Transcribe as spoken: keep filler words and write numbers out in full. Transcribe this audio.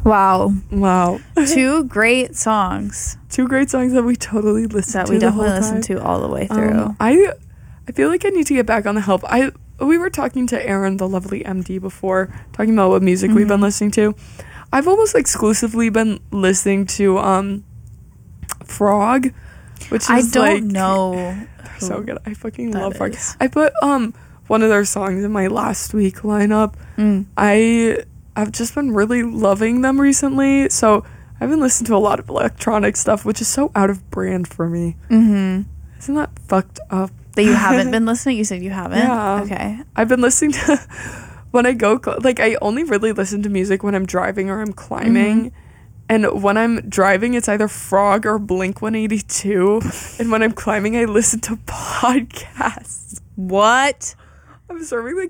Wow. Wow. Two great songs. Two great songs that we totally listened That to we the definitely whole listened time. to all the way through. Um, I I feel like I need to get back on the help. I we were talking to Aaron, the lovely M D, before, talking about what music Mm-hmm. we've been listening to. I've almost exclusively been listening to um Frog, which is I don't like, know. They're so good. I fucking that love Frog. is. I put um one of their songs in my last week lineup. Mm. I I've just been really loving them recently, so I've been listening to a lot of electronic stuff, which is so out of brand for me. Mm-hmm. Isn't that fucked up? That you haven't been listening? You said you haven't? Yeah. Okay. I've been listening to when I go cl- like I only really listen to music when I'm driving or I'm climbing. Mm-hmm. And when I'm driving, it's either Frog or Blink one eighty-two. And when I'm climbing, I listen to podcasts. What? I'm serving the